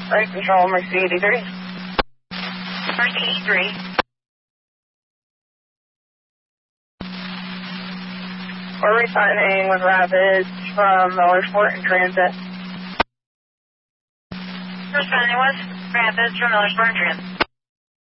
Right control, Mercy 83. Mercy 83. We're resigning with Rapids from Millersport in transit. Resigning with Rapids from Millersport in transit.